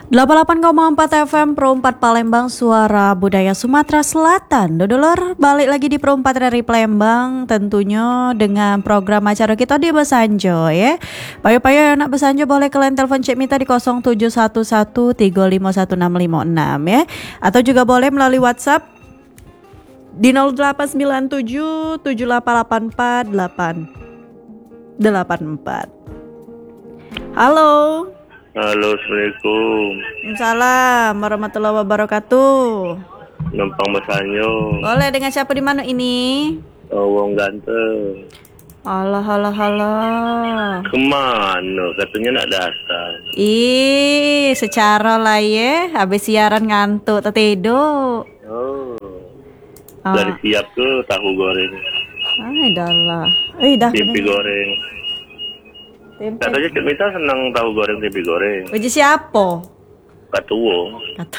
88,4 FM Pro 4 Palembang, suara budaya Sumatera Selatan. Dodolor, balik lagi di Pro 4 dari Palembang, tentunya dengan program acara kita di Besanjo ya. Payo-payo yang nak Besanjo boleh kalian telepon Cik Mita di 0711351656 ya. Atau juga boleh melalui WhatsApp di 0897 7884 Halo. Halo, Assalamualaikum. Waalaikumsalam warahmatullahi wabarakatuh. Numpang Besanjo. Boleh, dengan siapa di mana ini? Wong ganteng. Alah. Kemana? Katanya nak datang. Ih, secara lah ya. Habis siaran ngantuk tertidur. Oh. Dari siap tuh tahu goreng. Dah lah. Dah. Tempe goreng. Katanya Cik Mita senang tahu goreng tempe goreng. Uji siapa? Katuwo.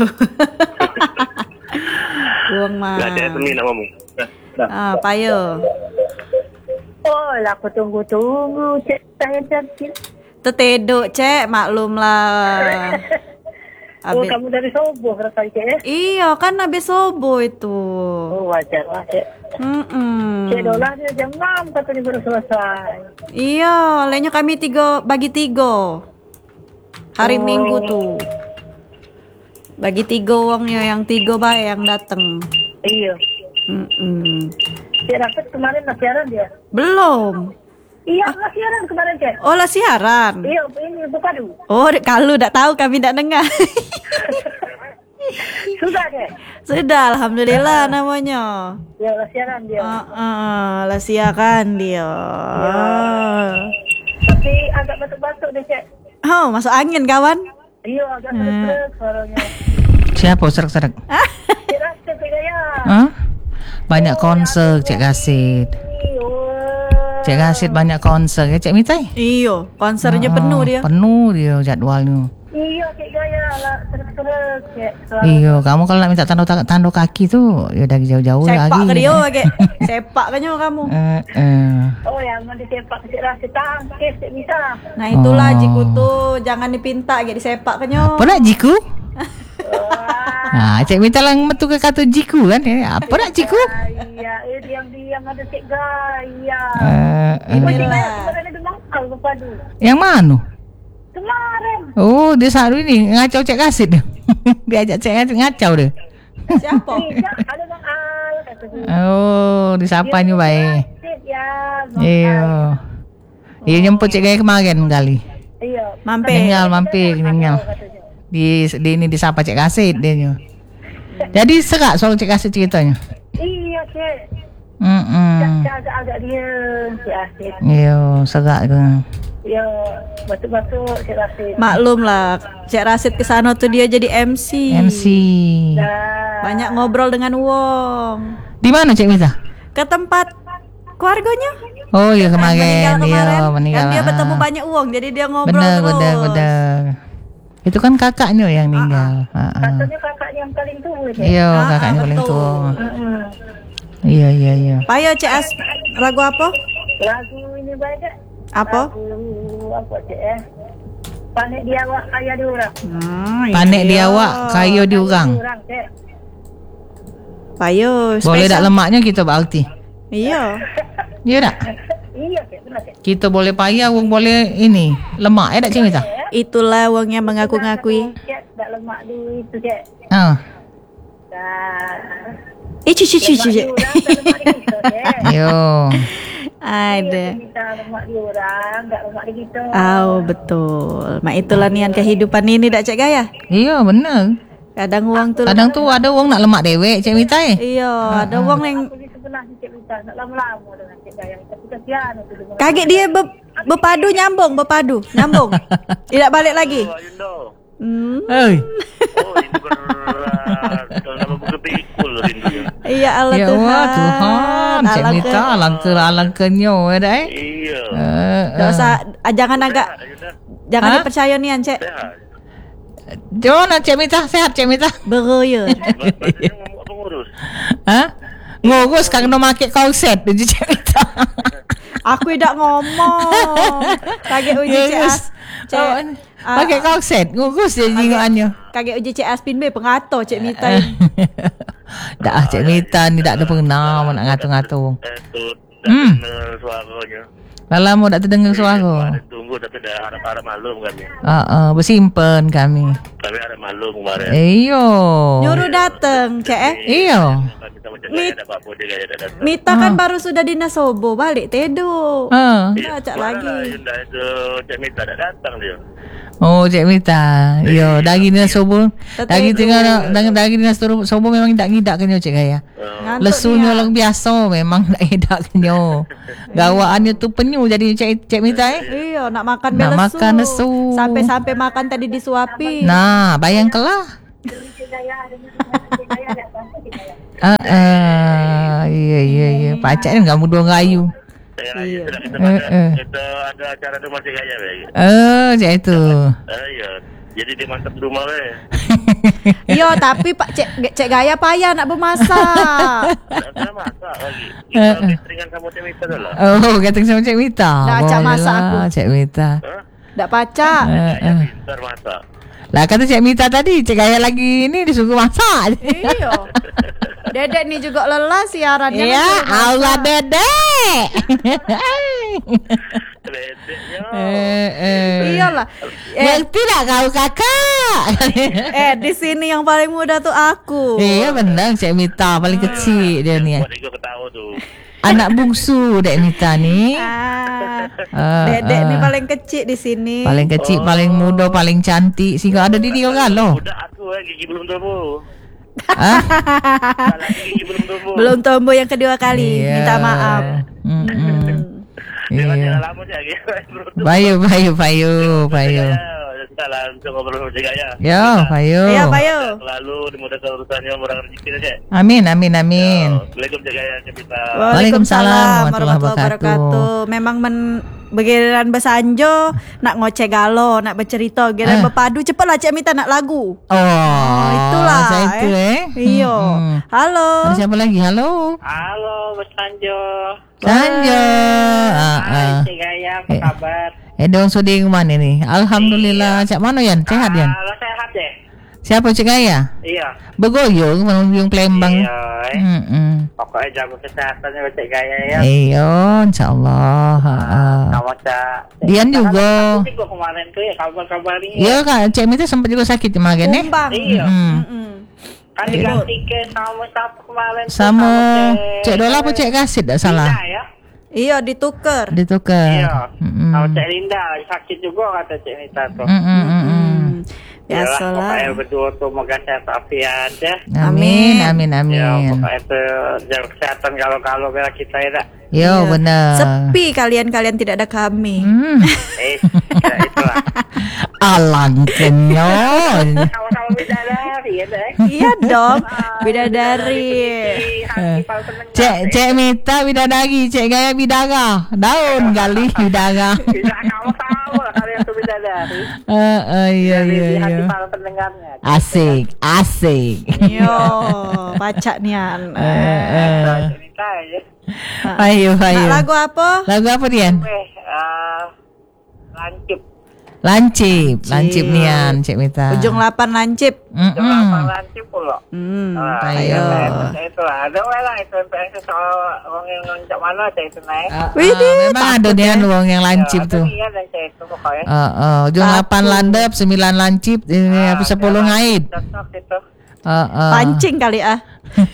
Buang mah. Gak ada temen nak ngomong. Payo. Oh, lah aku tunggu Cik saya cantik. Tertidur, Cek, maklum lah. Oh, kamu dari Sobo kata Cik ya? Iya, kan habis Sobo itu. Oh, wajar lah Cik. Cik dolar dia jam 6 katanya baru selesai. Iya, lainnya kami bagi 3 hari Minggu tuh. Bagi 3 uangnya, yang 3 baik yang datang. Iya. Cik Rafid kemarin lah siaran dia? Belum. Iya, lah siaran kemarin Cik. Oh, lah siaran. Iya, ini Bupadu. Oh, kalau tak tahu kami tak dengar. Sudah Cik? Sudah, alhamdulillah namanya. Ya, lah siaran dia. Lah siaran dia. Tapi agak batuk-batuk deh Cik. Oh, masuk angin kawan. Iya, agak serak suaranya. Siapa serak-serak? Cik Rafid Cik Gaya. Banyak konser Cik Gasit. Cik Gasit banyak konser ya Cik Mita? Iya, konsernya penuh dia. Penuh dia jadwalnya. Iya Cik Gaya lah, serak-serak Cik. Iya, kamu kalau nak minta tanda kaki tuh ya udah jauh-jauh lagi. Sepak ke dia lagi. Sepak kan kamu. Oh, yang mau disepak Cik Rafid tangkis Cik Mita. Nah itulah jiku tuh, jangan dipinta gitu disepak kan yo. Apa nak jiku? Cik Mita lang metu ke kata jiku kan ya. Apa nak jiku? Iya, yang ada Cik Gaya. Inilah. Kemarin ada mangkal Bupadu. Yang mana? Kemarin. Oh, dia selalu ini ngacau Cik Gasit. Dia ajak Cik Gasit ngacau dia. Siapa? Iya, ada Bang Al katanya. Oh, disapanya baik. Ya, Iya. Iya jemput Cik Gaya kemarin kali. Iya. Mampir. Di ini disapa Cik Gasit dia nyo. Jadi serak soal Cik Gasit ceritanya. Iya, Cik. Agak-agak dia Cik Asid. Iya, serak ke. Iya, batuk-batuk Cik Asid. Maklum lah, Cik Rasid kesana tuh dia jadi MC. Banyak ngobrol dengan Wong. Di mana Cik Mita? Ke tempat keluarganya. Oh iya kemarin. Kan Meninggal. dia bertemu banyak Wong, jadi dia ngobrol terus. Benar. Itu kan kakaknya yang meninggal. Katanya kakaknya yang paling tua Cik. Iya, kakaknya paling tua. Iya. Payo CS lagu apa? Lagu ini baik Cik. Apa? Lagu apa Cik ya? Panik dia awak kaya diorang. Panik dia awak kayu diorang. Cik. Payo. Boleh tak lemaknya kita berarti. Iya. Iya tak? Iya Cik, benar Cik. Kita boleh payah, wong boleh ini lemak tak Cik Mita? Itulah Wong yang mengaku-ngakui. Cik, tak lemak dulu itu Cik. Cici. Yo. Ada. Kita lemak di orang, tak lemak di kita. Betul. Mak itulah nian kehidupan ini dak Cik Gaya. Iya benar. Kadang uang tuh. Kadang tuh ada wong nak lemak dewek Cik Mita Iya, ada wong yang Aku di sebelah Cik Mita, nak lama-lama dengan Cik Gaya. Tapi kasihan itu dengan kaget dia berpadu nyambung. Tidak balik lagi. Ayundo. Hei. Oh, ini berat. Kalau bukan pikul rindunya. Iya Allah Ya Tuhan. Allah Tuhan, Cik Mita alangkahnya ada Iya. Enggak usah, jangan dipercaya nian Cik. Sehat. Jangan Cik Mita, sehat Cik Mita. Beroyo. Badannya ngurus. Ngurus kang no make korset di Cik Mita. Aku tidak ngomong. Kaget uji CS. Pakai kokset, ngukus dia jingoannya. Kaget uji Cik Aspin be pengato Cik Mita. Dah Cik Mita ni tak ada pernah nak ngatur-ngatur. Suaranya. Lama tak terdengar suara. Tunggu tapi dah harap-harap maklum kami. Bersimpan kami. Kami harap maklum kemarin. Iyo. Nyuruh dateng Cik Iyo. Mita kan baru sudah di Nasobo balik tedo. Cak lagi. Yunda itu Cik Mita dah datang dia. Oh, Cik Mita. Iyo, daging dia sobo. Daging tengah daging dia sobo memang tak ngidak kenyo Cik Gaya. Lesunya lang biasa memang tak ngidak kenyo. Gawaannya tu penyu jadi Cik Mita Iya, nak makan Nak belesu. makan lesu. Sampai makan tadi disuapi. Nah, bayangkanlah. Iya. Pacak ni enggak mudah ngayu. Kita ada acara rumah Cik Gaya be. Cik itu. Iya. Jadi dia masak di rumah be. Iya, tapi Pak Cik Gaya payah nak bermasak. Kita masak lagi. Kita cateringan sama Cik Mita dulu. Oh, catering sama Cik Mita. Dah acak masak aku. Cik Mita. Dak pacak. Pintar masak. Lah kata Cik Mita tadi, Cik Gaya lagi ni disuruh masak. Iya. Dedek ni juga lelah siarannya. Ya, Allah Dedek. Iyalah. Tidak kau kakak. Di sini yang paling muda tuh aku. Iya benar, Cik Mita paling kecil dia ni. Buat ego ketawa tu. Anak bungsu Dek Mita ni. Dedek ni paling kecil di sini. Paling kecil, paling muda, paling cantik. Sehingga ada di dia orang loh. Budak aku gigi belum tumbuh. Gigi belum tumbuh. Belum tumbuh yang kedua kali. Iya. Minta maaf. Dia lama je lagi. Payu. Salah untuk ngobrol sama Cik Gaya. Yo, Payu. Iya, Payu. Selalu dimudahkan urusannya, murah rezeki saja. Amin. Assalamualaikum Cik Gaya, Cik Mita. Waalaikumsalam warahmatullahi wabarakatuh. Memang begiran besanjo nak ngoceh galo, nak bercerita, giran berpadu cepatlah Cik Mita nak lagu. Itulah. Saya itu Iya. Halo. Ada siapa lagi? Halo. Halo, Mas Sanjo. Sanjo. Hai, Cik Gaya, apa kabar? Dong Suding mana ni? Alhamdulillah. Cak mana Yan? Sehat Yan? Halo, sehat deh. Siapa Cik Gaya? Iya. Bergoyong menunjung Palembang. Iya. Pokoknya jaga kesehatannya Cik Gaya ya. Iya, insyaallah. Sama Cak. Dian juga. Aku juga kemarin tuh ya kabar-kabarnya. Iya Kak, Cik Mita sempat juga sakit kemarin Kumbang. Iya. Mm-mm. Kan diganti ke sama siapa kemarin tuh, Sama Cik Dola apa Cik Kasid tak salah? Linda ya. Iya, ditukar. Ditukar. Iya. Sama Cik Linda sakit juga kata Cik Mita tuh. Yalah, Biasalah. pokoknya berdua tuh moga sehat afiat ya. Amin. Ya, Amin. pokoknya itu jaga kesehatan kalau bela kita ya. Yo, benar. Sepi kalian tidak ada kami. Ya itulah. Alangkanya. Sama-sama bidadari ya deh. Iya dong, bidadari. Cik Mita bidadari, Cik Gaya bidara. Daun kali bidara. Tidak kamu tahu lah kalian tuh bidadari. Iya. Di hati para pendengarnya. Asik. Yo, pacak nian. Cerita ya. Ayo. Nak lagu apa? Lagu apa Dian? Lancip. Lancip nian, Cik Mita. Ujung 8 lancip. Jangan lancip pula. Ayo. Itulah. Ada lah itu MPS soal orang yang ngajak mana saya itu naik. Memang ada Dian uang yang lancip tuh. Iya dan saya itu pokoknya. Ujung 8 landep, 9 lancip, 10 ngait. Cocok itu. Pancing kali ah.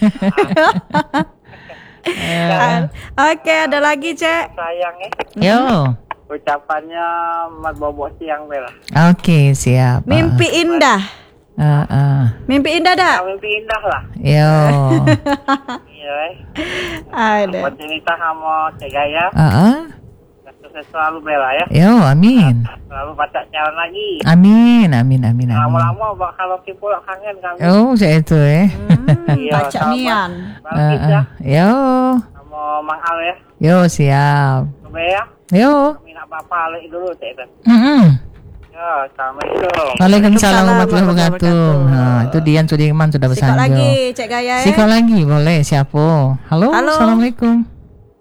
Oke, ada lagi, Cek. Sayang ya. Yo. Ucapannya mat bobok siang bela. Oke, siap. Mimpi indah. Mimpi indah dah. Mimpi indah lah. Yo. Iya. Ada. Buat cerita sama Cik Gaya. Sukses selalu bela ya. Yo, amin. Selalu baca jalan lagi. Amin. Lama-lama bakal pula kangen kami. Oh, saya itu Pacak nian. Bagus ya. Yo. Sama Mang Al ya. Yo, siap. Coba ya. Yo. Kami nak bapak alik dulu Cik. Ya, Assalamualaikum. Waalaikumsalam warahmatullahi wabarakatuh. Nah, itu Dian Sudirman sudah Sikok bersanjo. lagi, Cek Gaya ya. Sikok lagi, boleh. Siapa? Halo. Assalamualaikum.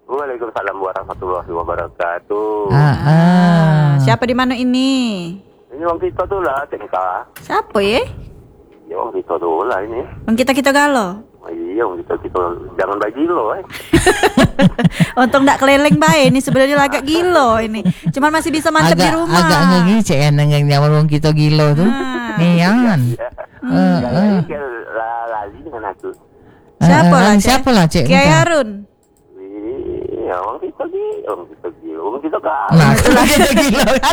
Waalaikumsalam warahmatullahi wabarakatuh. Siapa di mana ini? Ini orang kita tu lah, Cik Mita. Siapa ya? Ya orang kita tu lah ini. Orang kita galo. Oh, iya, orang kita jangan bagi gilo Untung tak keleleng baik. Ini sebenarnya agak gilo ini. Cuman masih bisa mantep di rumah. Agak ngegi cek yang nyaman orang kita gilo tu. Nian. Lali dengan aku. Siapa lah Cik Kiai Mita? Harun. Ya, orang kita gilo. Orang kita kan. Nah, itulah kita gilo kan.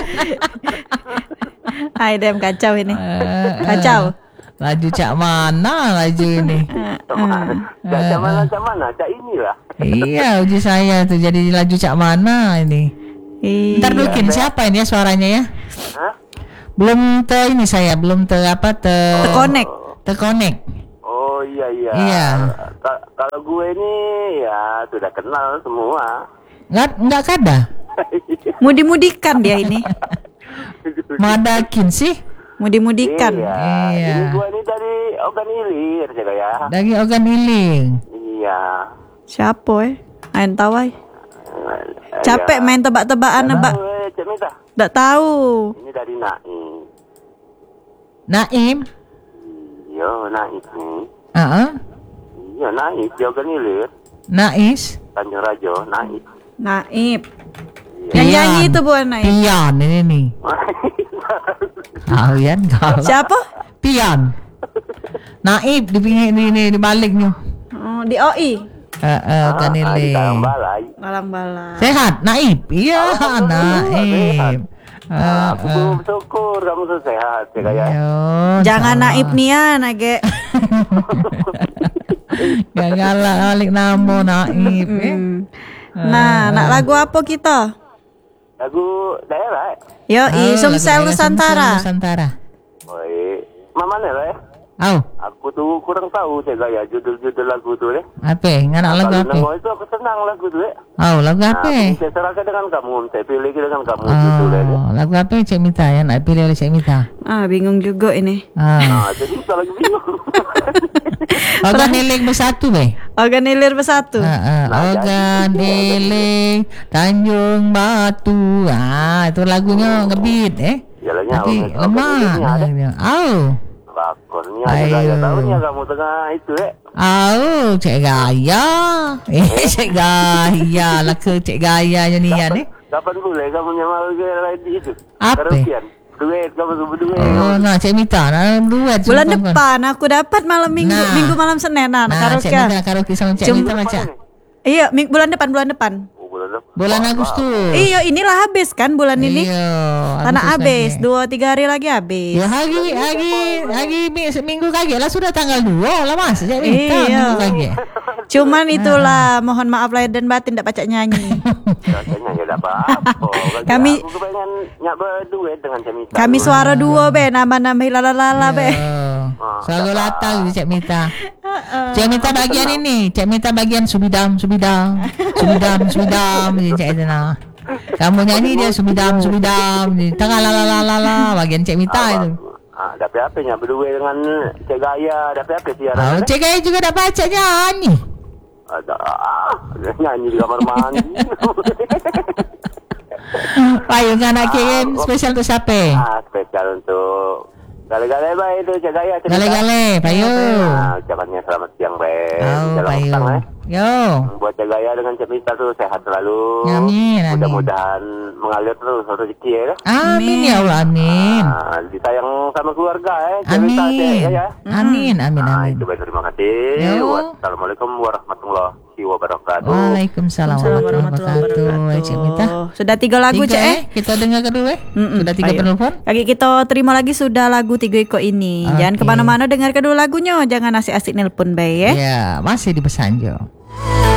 Hai dem kacau ini. Kacau. Laju cak mana laju ini? Cak mana? Cak inilah. Iya, uji saya tuh jadi laju cak mana ini? Ntar mungkin siapa ini ya suaranya ya? Hah? Belum ini saya belum Terkonek. terkonek. Oh iya. Iya. Kalau gue ini ya sudah kenal semua. Nggak kada. Mudi-mudikan dia ini. Madakin sih. Mudi-mudikan. Iya. Ini gue ini dari Ogan Ilir jaga ya. Dari Ogan Iling. Iya. Siapa Main tahu Capek main tebak-tebakan nebak. Cik Mita. Tak tahu. Ini dari Naim. Naim. Iya, Naim nih. Iya, Naim di Ogan Ilir. Nais. Tanjung Rajo, Naim. Naib. Yang nyanyi itu bukan Naib. Pian ini nih. Tahu ya kau. Siapa? Pian. Naib di pinggir ini di baliknya. Oh, di OI. Ogan Di Iling. Talang Balai. Balang-balang. Sehat, Naib. Iya, Naib. Aku bersyukur kamu tuh sehat ya kayak. Jangan naib nian age. Gagal balik namo Naib. Nah, nak lagu apa kita? Lagu daerah. Yo, Sumsel Nusantara. Nusantara. Oi, mama nih lah ya. Aku tuh kurang tahu saya gaya judul-judul lagu tuh deh. Apa? Nganak lagu apa? Kalau itu aku senang lagu tuh deh. Lagu apa? Saya serahkan dengan kamu, saya pilih dengan kamu judulnya. Lagu apa Cik Mita ya? Nak pilih oleh Cik Mita. Bingung juga ini. Jadi kita lagi bingung. Ogan Iling bersatu be. Ogan Ilir bersatu. Ogan Iling Tanjung Batu. Itu lagunya ngebeat tapi lemah. Bakornya gaya tahunnya kamu tengah itu Cik Gaya. Cik Gaya lah ke Cik Gaya je ni ya ni. Kapan boleh kamu nyamal ke itu? Apa? Duit kamu berdua. Nah Cik Mita nak duet. Bulan depan aku dapat malam minggu malam Senin Cik Mita karaoke sama Cik Mita macam. Iya, bulan depan. Bulan Agustus. Iya, inilah habis kan bulan ini. Iya. Tanah habis, 2-3 hari lagi habis. Ya hari minggu kaget lah sudah tanggal 2 lah mas. Jadi minggu kaget. Cuman itulah mohon maaf lahir dan batin tak pacak nyanyi. Kami aku pengen nyak berduet dengan Cik Mita. Kami suara duo be, nama-nama hilalala be. Selalu latah Cik Mita. Cik Mita bagian ini, Cik Mita bagian subidam. Cik Mita. Kamu nyanyi dia subidam. Tengah la bagian Cik Mita itu. Tapi apa nyak berdua dengan Cik Gaya, tapi apa siaran? Cik Gaya juga dah baca nyanyi. Ada nyanyi di kamar mandi. Payung anak kirim spesial untuk siapa? Spesial untuk Gale-gale baik itu Cik Gaya. Gale-gale, payung. Ucapannya selamat siang baik. Payung. Yo. Buat Cik Gaya dengan Cik Mita tuh sehat selalu. Amin. Mudah-mudahan mengalir terus rezeki ya. Amin ya Allah, amin. Disayang sama keluarga Cik Amin. Mita ya. Amin. Itu baik, terima kasih. Wassalamualaikum warahmatullahi wabarakatuh. Waalaikumsalam warahmatullahi wabarakatuh. Cik Mita. Sudah 3 lagu Cik Kita dengar kedua Sudah 3 penelpon. Lagi kita terima lagi sudah lagu 3 iko ini. Jangan kemana-mana dengar kedua lagunya. Jangan asik-asik nelpon baik ya. Ya masih di Besanjo.